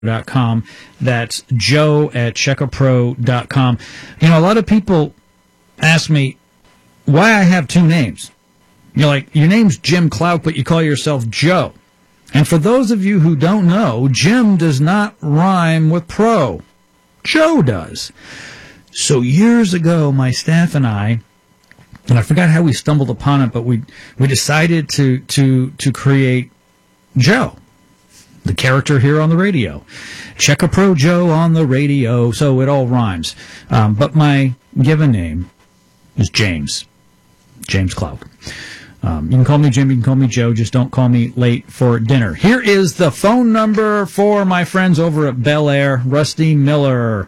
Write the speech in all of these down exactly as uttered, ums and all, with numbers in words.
dot com. That's Joe at checkapro dot com. You know, a lot of people ask me why I have two names. You're like, your name's Jim Clout, but you call yourself Joe. And for those of you who don't know, Jim does not rhyme with pro. Joe does. So years ago, my staff and I, and I forgot how we stumbled upon it, but we we decided to to to create Joe, the character here on the radio. Check a Pro Joe on the radio, so it all rhymes. Um, but my given name is James. James Clout. Um, you can call me Jim, you can call me Joe, just don't call me late for dinner. Here is the phone number for my friends over at Bel Air, Rusty Miller.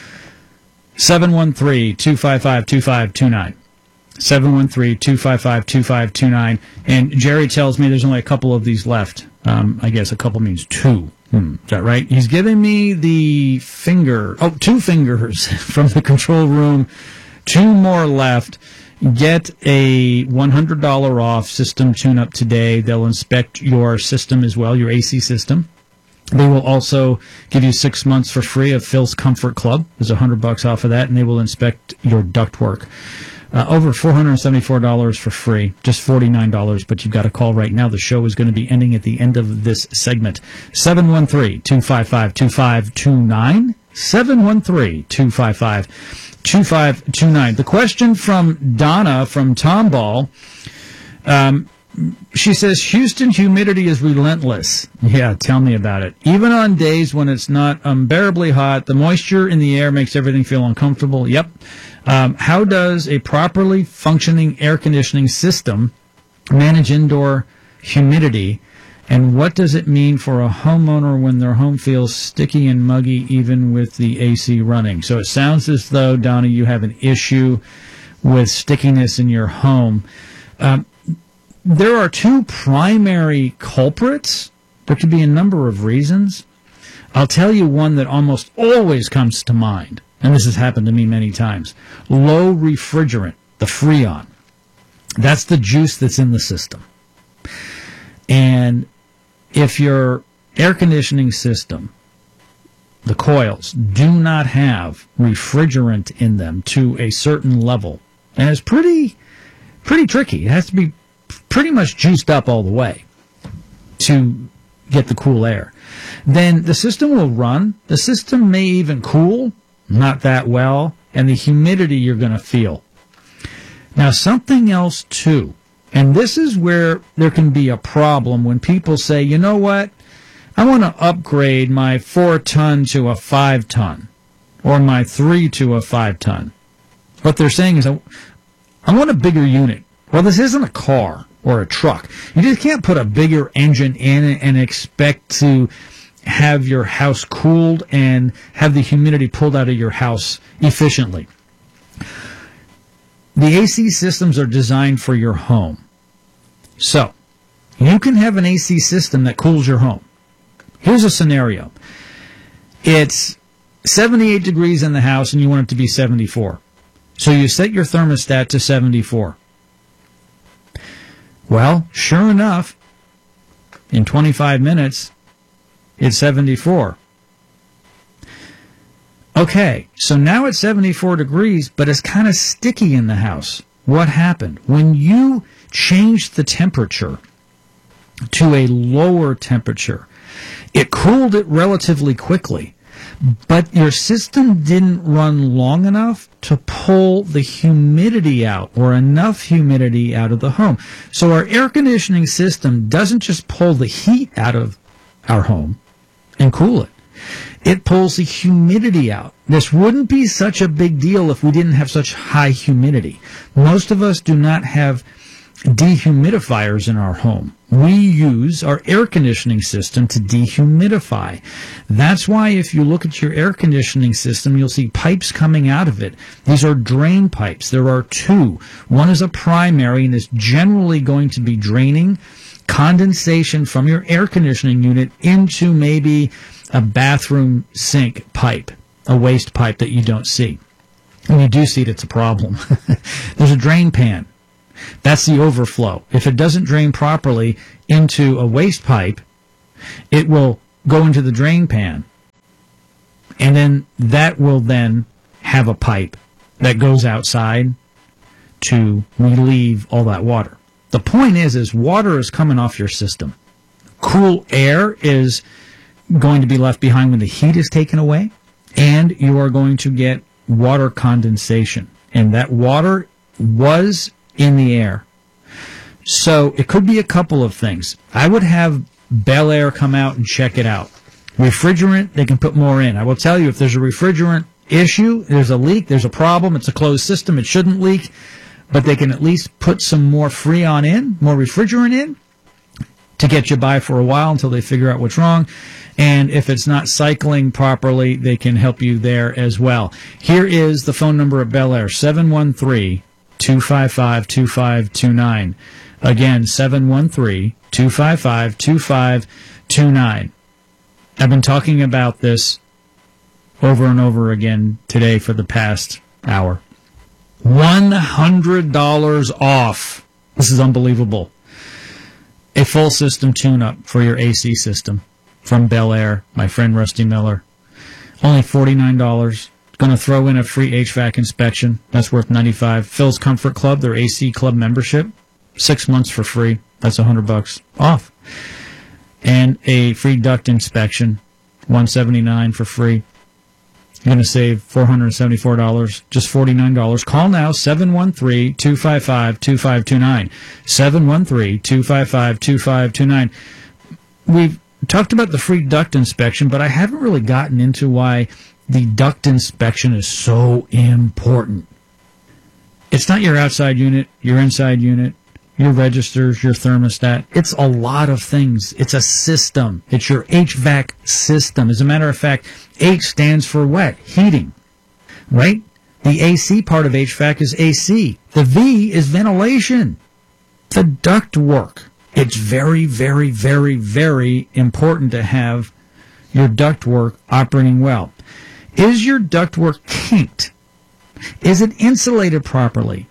seven one three, two five five, two five two nine. seven one three, two five five, two five two nine. And Jerry tells me there's only a couple of these left. Um, I guess a couple means two. Hmm, is that right? He's giving me the finger, oh, two fingers from the control room. Two more left. Get a one hundred dollars off system tune-up today. They'll inspect your system as well, your A C system. They will also give you six months for free of Phil's Comfort Club. There's a hundred bucks off of that, and they will inspect your ductwork. Uh, over four hundred seventy-four dollars for free, just forty-nine dollars, but you've got to call right now. The show is going to be ending at the end of this segment. seven one three, two five five, two five two nine. seven one three, two five five, two five two nine. The question from Donna from Tomball, um, she says, Houston humidity is relentless. Yeah, tell me about it. Even on days when it's not unbearably hot, the moisture in the air makes everything feel uncomfortable. Yep. Um, how does a properly functioning air conditioning system manage indoor humidity? And what does it mean for a homeowner when their home feels sticky and muggy even with the A C running? So it sounds as though, Donna, you have an issue with stickiness in your home. Um, there are two primary culprits. There could be a number of reasons. I'll tell you one that almost always comes to mind, and this has happened to me many times. Low refrigerant, the Freon. That's the juice that's in the system. And if your air conditioning system, the coils, do not have refrigerant in them to a certain level, and it's pretty, pretty tricky. It has to be pretty much juiced up all the way to get the cool air. Then the system will run. The system may even cool, not that well, and the humidity you're going to feel. Now, something else, too. And this is where there can be a problem when people say, you know what, I want to upgrade my four-ton to a five-ton, or my three to a five-ton. What they're saying is, I want a bigger unit. Well, this isn't a car or a truck. You just can't put a bigger engine in it and expect to have your house cooled and have the humidity pulled out of your house efficiently. The A C systems are designed for your home. So, you can have an A C system that cools your home. Here's a scenario. It's seventy-eight degrees in the house and you want it to be seventy-four. So you set your thermostat to seventy-four. Well, sure enough, in twenty-five minutes, it's seventy-four. Okay, so now it's seventy-four degrees, but it's kind of sticky in the house. What happened? When you changed the temperature to a lower temperature, it cooled it relatively quickly, but your system didn't run long enough to pull the humidity out, or enough humidity out of the home. So our air conditioning system doesn't just pull the heat out of our home and cool it. It pulls the humidity out. This wouldn't be such a big deal if we didn't have such high humidity. Most of us do not have dehumidifiers in our home. We use our air conditioning system to dehumidify. That's why if you look at your air conditioning system, you'll see pipes coming out of it. These are drain pipes. There are two. One is a primary and is generally going to be draining condensation from your air conditioning unit into maybe a bathroom sink pipe, a waste pipe that you don't see. When you do see it, it's a problem. There's a drain pan. That's the overflow. If it doesn't drain properly into a waste pipe, it will go into the drain pan. And then that will then have a pipe that goes outside to relieve all that water. The point is, is water is coming off your system. Cool air is going to be left behind when the heat is taken away, and you are going to get water condensation. And that water was in the air. So it could be a couple of things. I would have Bel Air come out and check it out. Refrigerant, they can put more in. I will tell you, if there's a refrigerant issue, there's a leak, there's a problem, it's a closed system, it shouldn't leak, but they can at least put some more Freon in, more refrigerant in, to get you by for a while until they figure out what's wrong. And if it's not cycling properly, they can help you there as well. Here is the phone number at Bel Air, seven one three, two five five, two five two nine. Again, seven one three, two five five, two five two nine. I've been talking about this over and over again today for the past hour. one hundred dollars off. This is unbelievable. A full system tune-up for your A C system from Bel Air, my friend Rusty Miller. Only forty-nine dollars. Going to throw in a free H V A C inspection. That's worth ninety-five dollars. Phil's Comfort Club, their A C club membership. Six months for free. That's one hundred bucks off. And a free duct inspection, one hundred seventy-nine dollars for free. You're going to save four hundred seventy-four dollars, just forty-nine dollars. Call now, seven one three, two five five, two five two nine. seven one three, two five five, two five two nine. We've talked about the free duct inspection, but I haven't really gotten into why the duct inspection is so important. It's not your outside unit, your inside unit, your registers, your thermostat. It's a lot of things. It's a system. It's your H V A C system. As a matter of fact, H stands for wet, heating, right? The A C part of H V A C is A C. The V is ventilation. The duct work. It's very, very, very, very important to have your ductwork operating well. Is your ductwork kinked? Is it insulated properly?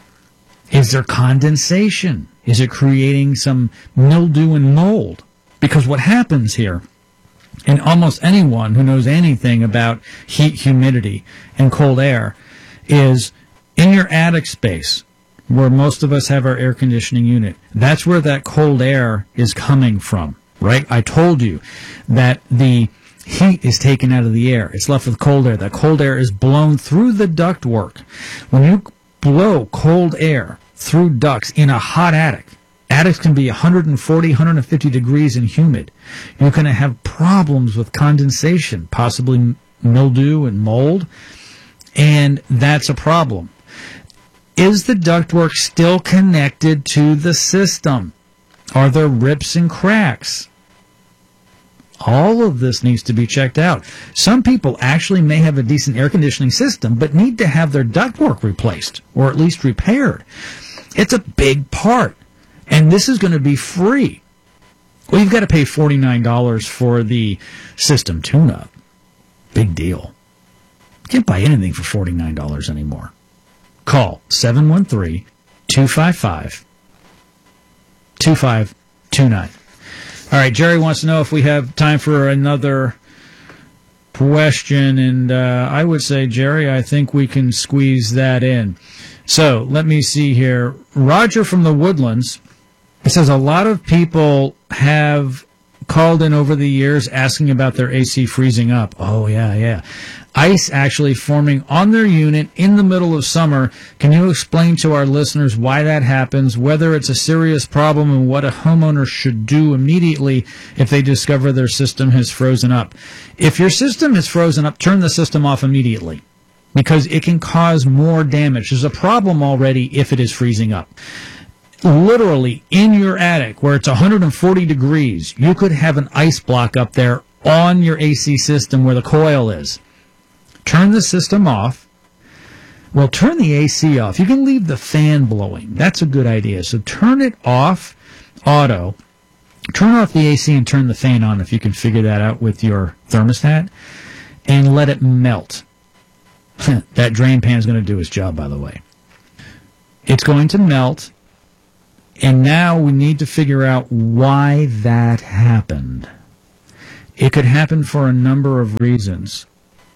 Is there condensation? Is it creating some mildew and mold? Because what happens here, and almost anyone who knows anything about heat, humidity, and cold air, is in your attic space, where most of us have our air conditioning unit. That's where that cold air is coming from, right? I told you that the heat is taken out of the air. It's left with cold air. That cold air is blown through the ductwork. When you blow cold air through ducts in a hot attic, attics can be one forty, one fifty degrees and humid. You're going to have problems with condensation, possibly mildew and mold, and that's a problem. Is the ductwork still connected to the system? Are there rips and cracks? All of this needs to be checked out. Some people actually may have a decent air conditioning system, but need to have their ductwork replaced, or at least repaired. It's a big part, and this is going to be free. Well, you've got to pay forty-nine dollars for the system tune-up. Big deal. You can't buy anything for forty-nine dollars anymore. Call seven one three, two five five, two five two nine. All right, Jerry wants to know if we have time for another question, and uh, I would say, Jerry, I think we can squeeze that in. So let me see here. Roger from the Woodlands, it says a lot of people have called in over the years asking about their A C freezing up. Oh, yeah, yeah. Ice actually forming on their unit in the middle of summer. Can you explain to our listeners why that happens, whether it's a serious problem, and what a homeowner should do immediately if they discover their system has frozen up? If your system is frozen up, turn the system off immediately, because it can cause more damage. There's a problem already if it is freezing up. Literally, in your attic, where it's one forty degrees, you could have an ice block up there on your A C system where the coil is. Turn the system off. Well, turn the A C off. You can leave the fan blowing. That's a good idea. So turn it off, auto. Turn off the A C and turn the fan on if you can figure that out with your thermostat, and let it melt. That drain pan is going to do its job, by the way. It's going to melt, and now we need to figure out why that happened. It could happen for a number of reasons.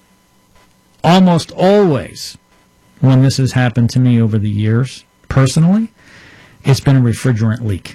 almost always, when this has happened to me over the years, personally, it's been a refrigerant leak.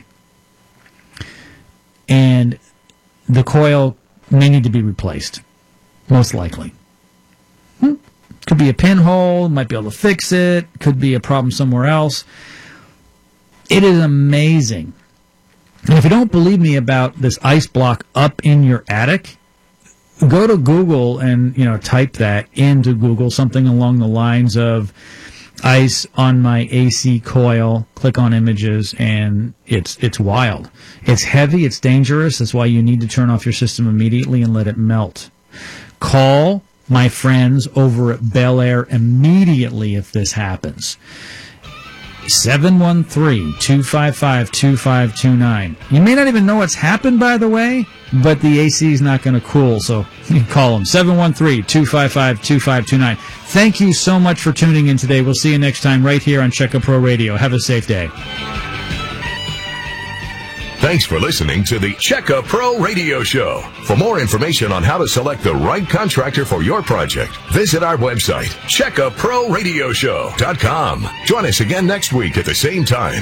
And the coil may need to be replaced, most likely. Hmm. Could be a pinhole, might be able to fix it, could be a problem somewhere else. It is amazing. And if you don't believe me about this ice block up in your attic, go to Google and, you know, type that into Google, something along the lines of ice on my A C coil, click on images, and it's it's wild. It's heavy, it's dangerous. That's why you need to turn off your system immediately and let it melt. Call my friends over at Bel Air immediately if this happens. seven one three, two five five, two five two nine. You may not even know what's happened, by the way, but the A C is not going to cool, so you can call them. seven one three, two five five, two five two nine. Thank you so much for tuning in today. We'll see you next time right here on Checka Pro Radio. Have a safe day. Thanks for listening to the Checka Pro Radio Show. For more information on how to select the right contractor for your project, visit our website, checka pro radio show dot com. Join us again next week at the same time.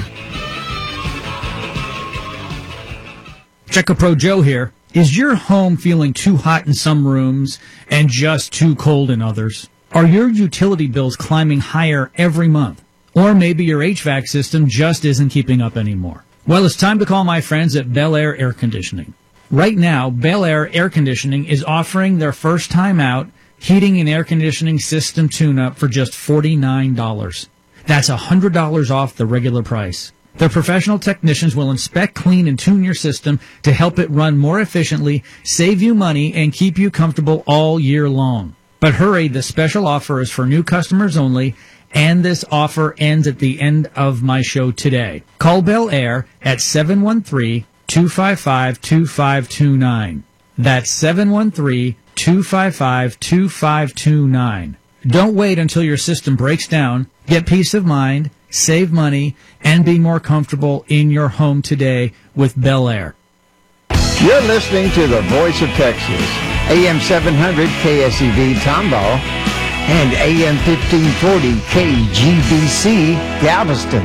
Checka Pro Joe here. Is your home feeling too hot in some rooms and just too cold in others? Are your utility bills climbing higher every month? Or maybe your H V A C system just isn't keeping up anymore? Well, it's time to call my friends at Bel Air Air Conditioning. Right now, Bel Air Air Conditioning is offering their first time out heating and air conditioning system tune-up for just forty-nine dollars. That's one hundred dollars off the regular price. Their professional technicians will inspect, clean, and tune your system to help it run more efficiently, save you money, and keep you comfortable all year long. But hurry, the special offer is for new customers only, and this offer ends at the end of my show today. Call Bel Air at seven one three, two five five, two five two nine. That's seven one three, two five five, two five two nine. Don't wait until your system breaks down. Get peace of mind, save money, and be more comfortable in your home today with Bel Air. You're listening to the Voice of Texas, A M seven hundred K S E V Tomball and A M fifteen forty K G B C Galveston.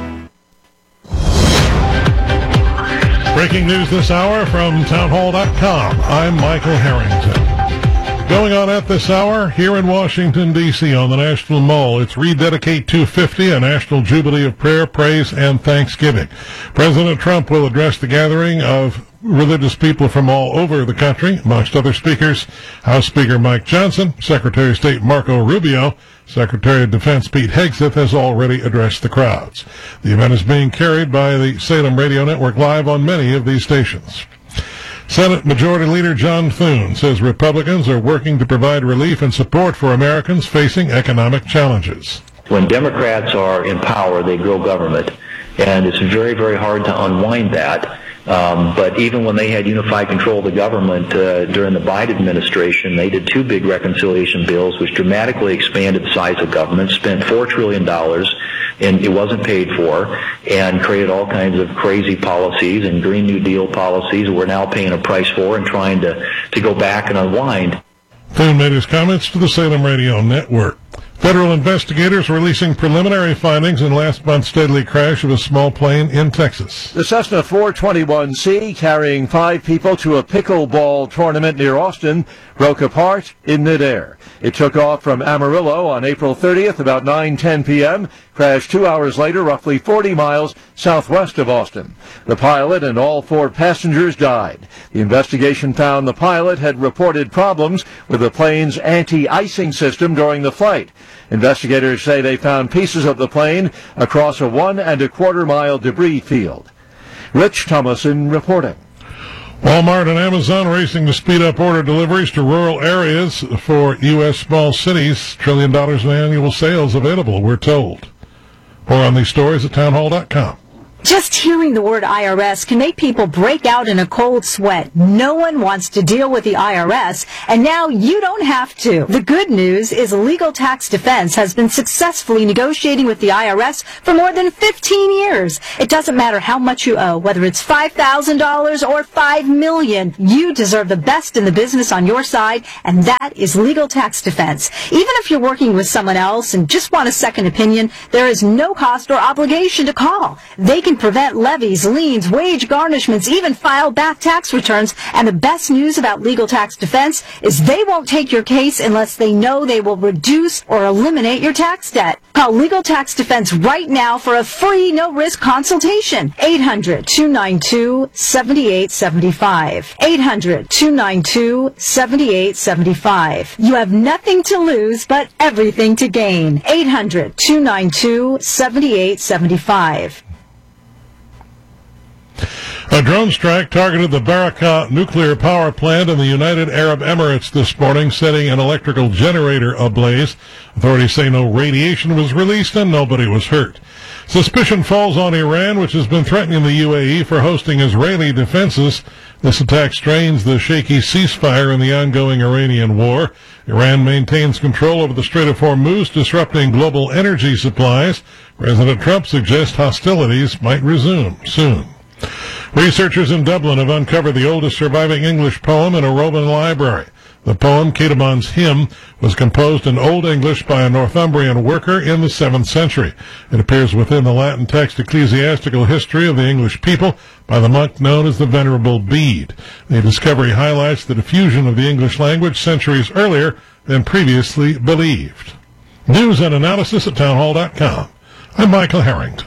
Breaking news this hour from townhall dot com. I'm Michael Harrington. Going on at this hour here in Washington, D C on the National Mall, it's Rededicate two fifty, a national jubilee of prayer, praise, and thanksgiving. President Trump will address the gathering of religious people from all over the country. Amongst other speakers, House Speaker Mike Johnson, Secretary of State Marco Rubio, Secretary of Defense Pete Hegseth has already addressed the crowds. The event is being carried by the Salem Radio Network live on many of these stations. Senate Majority Leader John Thune says Republicans are working to provide relief and support for Americans facing economic challenges. When Democrats are in power, they grow government, and it's very, very hard to unwind that. Um, but even when they had unified control of the government uh, during the Biden administration, they did two big reconciliation bills which dramatically expanded the size of government, spent four trillion dollars, and it wasn't paid for, and created all kinds of crazy policies and Green New Deal policies we're now paying a price for and trying to, to go back and unwind. Thune made his comments to the Salem Radio Network. Federal investigators releasing preliminary findings in last month's deadly crash of a small plane in Texas. The Cessna four twenty-one C, carrying five people to a pickleball tournament near Austin, broke apart in midair. It took off from Amarillo on April thirtieth about nine ten p.m., crashed two hours later roughly forty miles southwest of Austin. The pilot and all four passengers died. The investigation found the pilot had reported problems with the plane's anti-icing system during the flight. Investigators say they found pieces of the plane across a one and a quarter mile debris field. Rich Thomason reporting. Walmart and Amazon racing to speed up order deliveries to rural areas for U S small cities. Trillion dollars in annual sales available, we're told. More on these stories at townhall dot com. Just hearing the word I R S can make people break out in a cold sweat. No one wants to deal with the I R S, and now you don't have to. The good news is Legal Tax Defense has been successfully negotiating with the I R S for more than fifteen years. It doesn't matter how much you owe, whether it's five thousand dollars or five million dollars. You deserve the best in the business on your side, and that is Legal Tax Defense. Even if you're working with someone else and just want a second opinion, there is no cost or obligation to call. They can prevent levies, liens, wage garnishments, even file back tax returns. And the best news about Legal Tax Defense is they won't take your case unless they know they will reduce or eliminate your tax debt. Call Legal Tax Defense right now for a free, no-risk consultation. eight hundred, two nine two, seven eight seven five. eight hundred, two nine two, seven eight seven five. You have nothing to lose but everything to gain. eight hundred, two nine two, seven eight seven five. A drone strike targeted the Barakah nuclear power plant in the United Arab Emirates this morning, setting an electrical generator ablaze. Authorities say no radiation was released and nobody was hurt. Suspicion falls on Iran, which has been threatening the U A E for hosting Israeli defenses. This attack strains the shaky ceasefire in the ongoing Iranian war. Iran maintains control over the Strait of Hormuz, disrupting global energy supplies. President Trump suggests hostilities might resume soon. Researchers in Dublin have uncovered the oldest surviving English poem in a Roman library. The poem, Caedmon's Hymn, was composed in Old English by a Northumbrian worker in the seventh century. It appears within the Latin text Ecclesiastical History of the English People by the monk known as the Venerable Bede. The discovery highlights the diffusion of the English language centuries earlier than previously believed. News and analysis at townhall dot com. I'm Michael Harrington.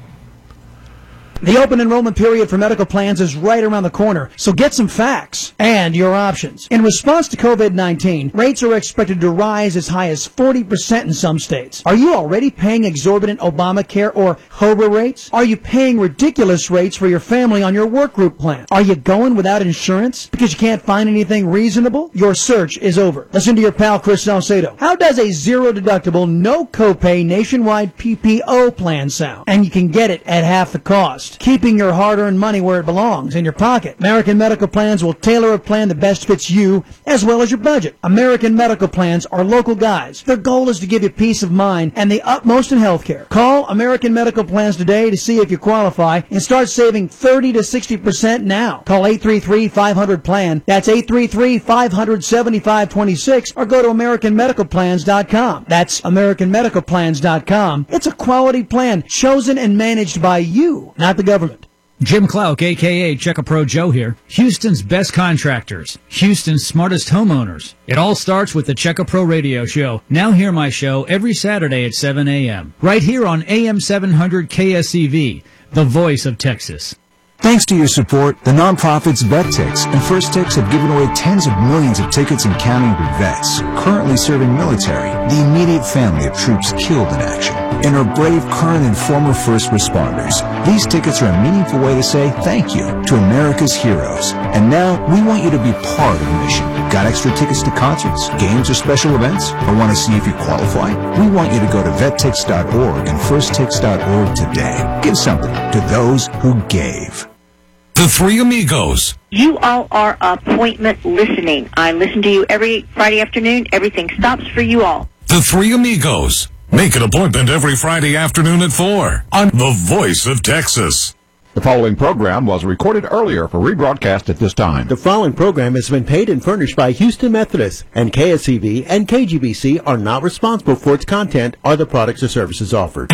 The open enrollment period for medical plans is right around the corner, so get some facts and your options. In response to COVID nineteen, rates are expected to rise as high as forty percent in some states. Are you already paying exorbitant Obamacare or COBRA rates? Are you paying ridiculous rates for your family on your work group plan? Are you going without insurance because you can't find anything reasonable? Your search is over. Listen to your pal Chris Salcedo. How does a zero deductible, no copay nationwide P P O plan sound? And you can get it at half the cost, keeping your hard-earned money where it belongs, in your pocket. American Medical Plans will tailor a plan that best fits you as well as your budget. American Medical Plans are local guys. Their goal is to give you peace of mind and the utmost in healthcare. Call American Medical Plans today to see if you qualify and start saving thirty to sixty percent now. Call eight three three, five hundred, plan. That's eight three three, five hundred, seventy-five twenty-six, or go to American Medical Plans dot com. That's American Medical Plans dot com. It's a quality plan chosen and managed by you, not the government. Jim Clark, a k a. Check a Pro Joe here. Houston's best contractors. Houston's smartest homeowners. It all starts with the Check a Pro radio show. Now hear my show every Saturday at seven a.m. right here on A M seven hundred K S E V, the voice of Texas. Thanks to your support, the nonprofits VetTix and First Tix have given away tens of millions of tickets and counting to vets currently serving military, the immediate family of troops killed in action, and our brave current and former first responders. These tickets are a meaningful way to say thank you to America's heroes. And now, we want you to be part of the mission. Got extra tickets to concerts, games, or special events? Or want to see if you qualify? We want you to go to vet tix dot org and first tix dot org today. Give something to those who gave. The Three Amigos. You all are appointment listening. I listen to you every Friday afternoon. Everything stops for you all. The Three Amigos. Make an appointment every Friday afternoon at four on The Voice of Texas. The following program was recorded earlier for rebroadcast at this time. The following program has been paid and furnished by Houston Methodist, and K S E V and K G B C are not responsible for its content or the products or services offered.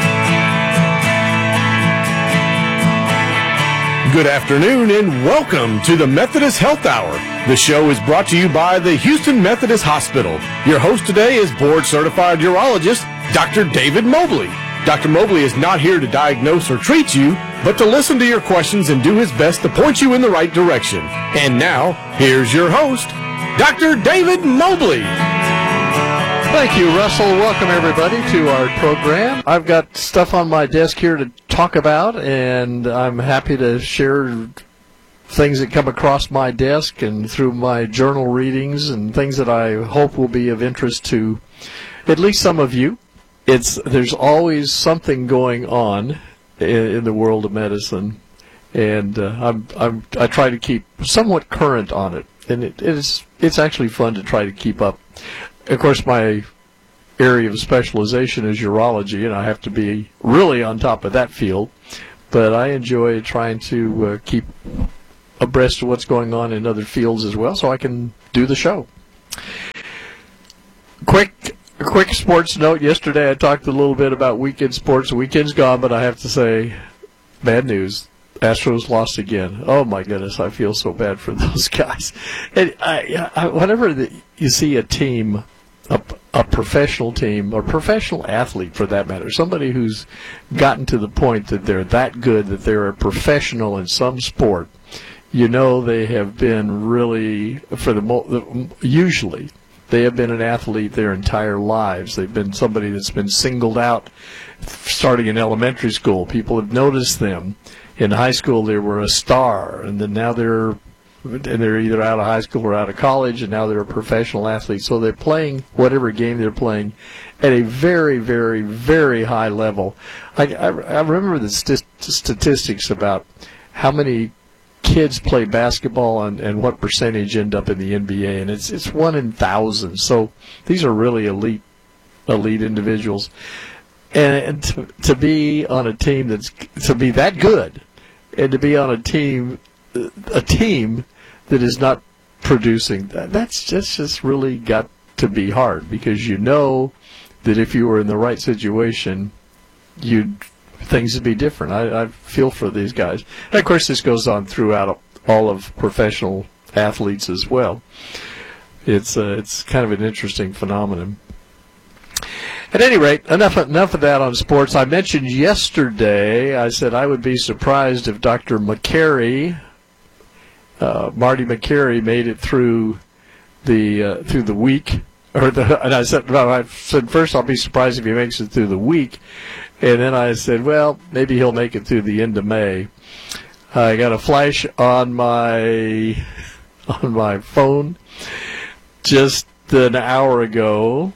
Good afternoon and welcome to the Methodist Health Hour. The show is brought to you by the Houston Methodist Hospital. Your host today is board-certified urologist Doctor David Mobley. Doctor Mobley is not here to diagnose or treat you, but to listen to your questions and do his best to point you in the right direction. And now, here's your host, Doctor David Mobley. Thank you, Russell. Welcome, everybody, to our program. I've got stuff on my desk here to talk about, and I'm happy to share things that come across my desk and through my journal readings and things that I hope will be of interest to at least some of you. It's there's always something going on, in, in the world of medicine, and uh, I'm I'm I try to keep somewhat current on it, and it, it's it's actually fun to try to keep up. Of course, my area of specialization is urology, and I have to be really on top of that field. But I enjoy trying to uh, keep abreast of what's going on in other fields as well, so I can do the show. Quick, quick sports note. Yesterday I talked a little bit about weekend sports. The weekend's gone, but I have to say, bad news. Astros lost again. Oh my goodness, I feel so bad for those guys. And I, I, whenever the, you see a team, a, a professional team, or professional athlete for that matter, somebody who's gotten to the point that they're that good that they're a professional in some sport, you know they have been really, for the mo- usually, they have been an athlete their entire lives. They've been somebody that's been singled out starting in elementary school. People have noticed them. In high school, they were a star, and then now they're and they're either out of high school or out of college, and now they're a professional athlete. So they're playing whatever game they're playing at a very, very, very high level. I, I, I remember the st- statistics about how many kids play basketball and, and what percentage end up in the N B A, and it's it's one in thousands. So these are really elite, elite individuals. And, and to, to be on a team that's to be that good, and to be on a team, a team that is not producing, that, that's just just really got to be hard, because you know that if you were in the right situation, you'd things would be different. I, I feel for these guys, and of course this goes on throughout all of professional athletes as well. It's uh, it's kind of an interesting phenomenon. At any rate, enough enough of that on sports. I mentioned yesterday, I said I would be surprised if Doctor McCary, uh, Marty McCary, made it through the uh, through the week. Or the, and I said, well, I said first I'll be surprised if he makes it through the week, and then I said, well, maybe he'll make it through the end of May. I got a flash on my on my phone just an hour ago.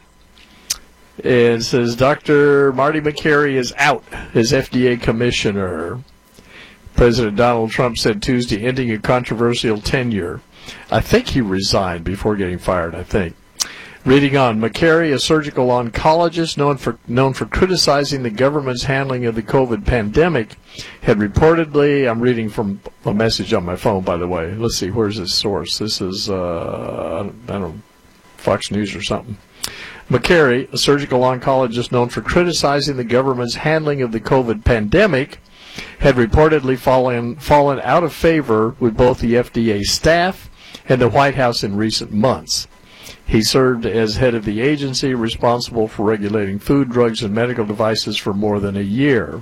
It says Doctor Marty McCary is out as F D A commissioner. President Donald Trump said Tuesday, ending a controversial tenure. I think he resigned before getting fired, I think. Reading on, McCary, a surgical oncologist known for known for criticizing the government's handling of the COVID pandemic, had reportedly, I'm reading from a message on my phone, by the way. Let's see, where's this source? This is, uh, I don't know, Fox News or something. McCary, a surgical oncologist known for criticizing the government's handling of the COVID pandemic, had reportedly fallen fallen out of favor with both the F D A staff and the White House in recent months. He served as head of the agency responsible for regulating food, drugs, and medical devices for more than a year.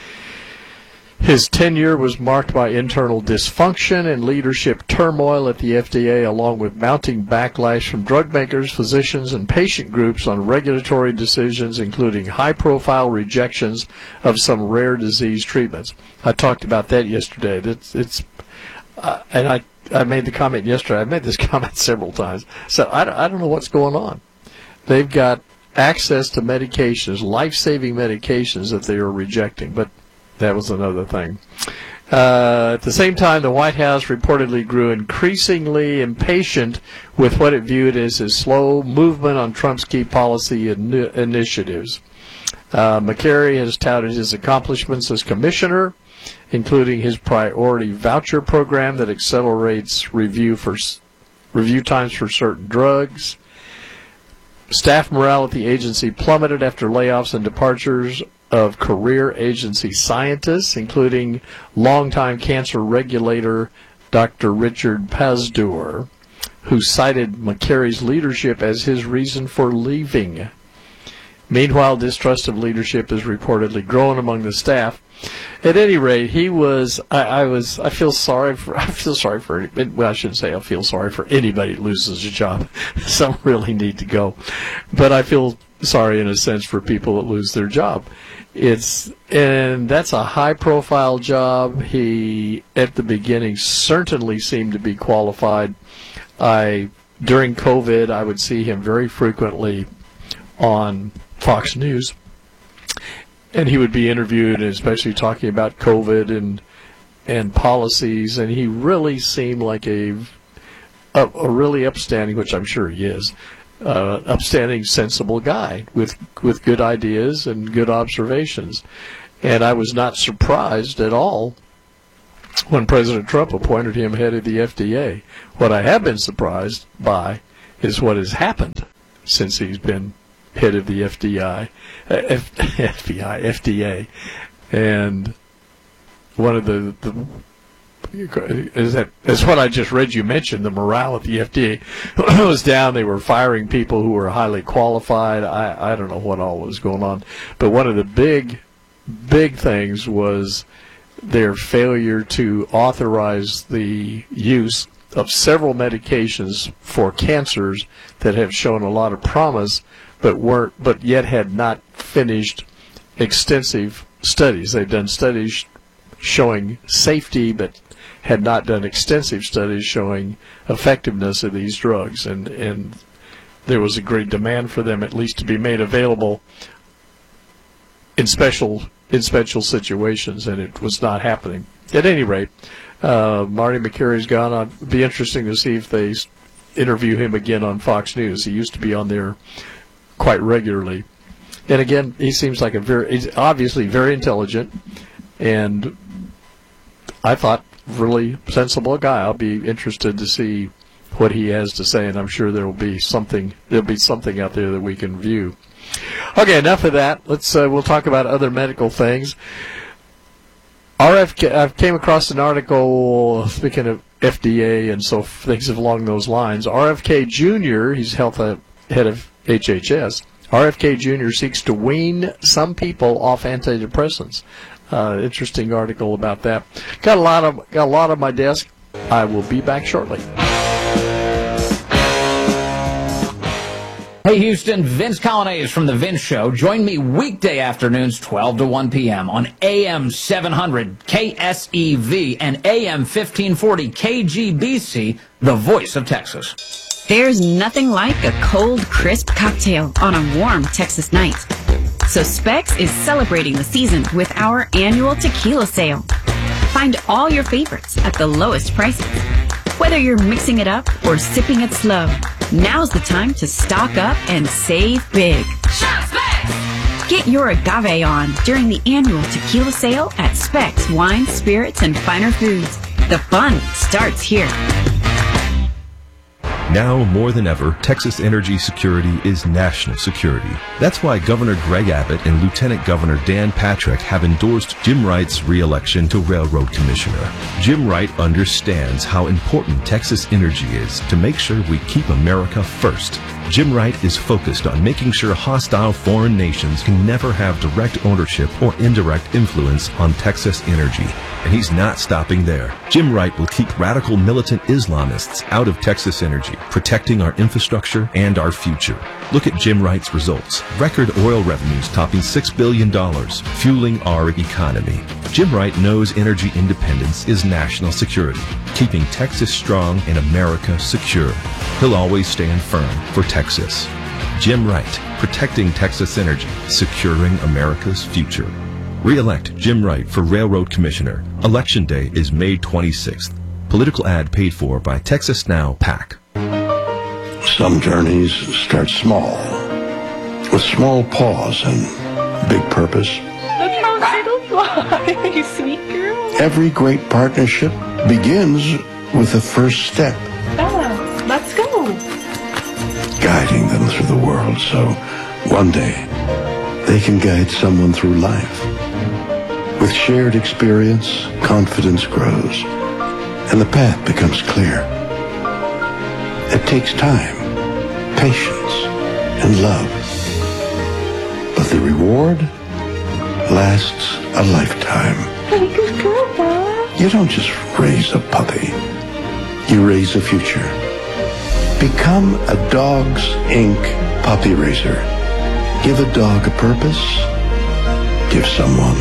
His tenure was marked by internal dysfunction and leadership turmoil at the F D A, along with mounting backlash from drug makers, physicians, and patient groups on regulatory decisions, including high-profile rejections of some rare disease treatments. I talked about that yesterday. It's, it's uh, and I, I made the comment yesterday. I made this comment several times. So I don't, I don't know what's going on. They've got access to medications, life-saving medications that they are rejecting, but that was another thing. Uh, at the same time, the White House reportedly grew increasingly impatient with what it viewed as his slow movement on Trump's key policy in- initiatives. Uh, McCary has touted his accomplishments as commissioner, including his priority voucher program that accelerates review for review times for certain drugs. Staff morale at the agency plummeted after layoffs and departures of career agency scientists, including longtime cancer regulator Doctor Richard Pazdur, who cited McCary's leadership as his reason for leaving. Meanwhile, distrust of leadership is reportedly growing among the staff. At any rate, he was. I, I was. I feel sorry for. I feel sorry for. Well, I shouldn't say I feel sorry for anybody that loses a job. Some really need to go, but I feel sorry in a sense for people that lose their job. It's and that's a high-profile job. He at the beginning certainly seemed to be qualified. I during COVID, I would see him very frequently on Fox News. and he would be interviewed, especially talking about COVID and and policies, and he really seemed like a a, a really upstanding, which I'm sure he is, uh, upstanding, sensible guy with with good ideas and good observations. And I was not surprised at all when President Trump appointed him head of the F D A. What I have been surprised by is what has happened since he's been head of the F D I, uh, F, FBI, F D A, and one of the, the is that is what I just read. You mentioned the morale at the F D A was down. They were firing people who were highly qualified. I I don't know what all was going on, but one of the big big things was their failure to authorize the use of several medications for cancers that have shown a lot of promise, but weren't, but yet had not finished extensive studies. They've done studies showing safety, but had not done extensive studies showing effectiveness of these drugs, and and there was a great demand for them at least to be made available in special in special situations, and it was not happening. At any rate, uh, Marty Makari's gone on. It'd be interesting to see if they interview him again on Fox News. He used to be on there quite regularly. And again, he seems like a very, he's obviously very intelligent, and I thought really sensible guy. I'll be interested to see what he has to say, and I'm sure there will be something, there'll be something out there that we can view. Okay, enough of that. Let's uh, we'll talk about other medical things. R F K, I came across an article, speaking of F D A and so things along those lines. R F K Junior, he's health uh, head of H H S. R F K Junior seeks to wean some people off antidepressants. Uh, interesting article about that. Got a lot of got a lot on my desk. I will be back shortly. Hey Houston, Vince Colonnese from The Vince Show. Join me weekday afternoons, twelve to one p.m. on A M seven hundred K S E V and A M fifteen forty K G B C, the voice of Texas. There's nothing like a cold, crisp cocktail on a warm Texas night. So Specs is celebrating the season with our annual tequila sale. Find all your favorites at the lowest prices. Whether you're mixing it up or sipping it slow, now's the time to stock up and save big. Shop Specs! Get your agave on during the annual tequila sale at Specs Wine, Spirits, and Finer Foods. The fun starts here. Now more than ever, Texas energy security is national security. That's why Governor Greg Abbott and Lieutenant Governor Dan Patrick have endorsed Jim Wright's re-election to Railroad Commissioner. Jim Wright understands how important Texas energy is to make sure we keep America first. Jim Wright is focused on making sure hostile foreign nations can never have direct ownership or indirect influence on Texas energy. And he's not stopping there. Jim Wright will keep radical militant Islamists out of Texas energy, protecting our infrastructure and our future. Look at Jim Wright's results. Record oil revenues topping six billion dollars, fueling our economy. Jim Wright knows energy independence is national security, keeping Texas strong and America secure. He'll always stand firm for Texas. Jim Wright, protecting Texas energy, securing America's future. Re-elect Jim Wright for Railroad Commissioner. Election day is May twenty-sixth. Political ad paid for by Texas Now PAC. Some journeys start small, with small pause and big purpose. Look how little fly, you sweet girl. Every great partnership begins with the first step. Bella, let's go. Guiding them through the world so one day they can guide someone through life. With shared experience, confidence grows, and the path becomes clear. It takes time, patience, and love. But the reward lasts a lifetime. Hey, good girl, Bella. You don't just raise a puppy. You raise a future. Become a Dogs Incorporated puppy raiser. Give a dog a purpose. Give someone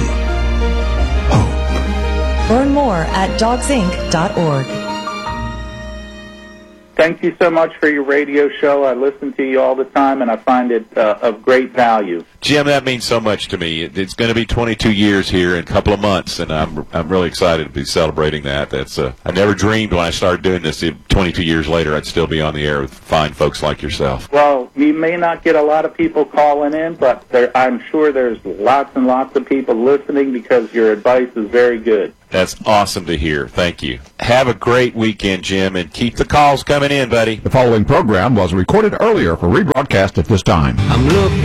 hope. Learn more at dogs inc dot org. thank you so much for your radio show. I listen to you all the time, and I find it uh, of great value. Jim, that means so much to me. It, it's going to be twenty-two years here in a couple of months, and I'm I'm really excited to be celebrating that. That's uh, I never dreamed when I started doing this, twenty-two years later, I'd still be on the air with fine folks like yourself. Well, you may not get a lot of people calling in, but there, I'm sure there's lots and lots of people listening because your advice is very good. That's awesome to hear. Thank you. Have a great weekend, Jim, and keep the calls coming in, buddy. The following program was recorded earlier for rebroadcast at this time. I'm looking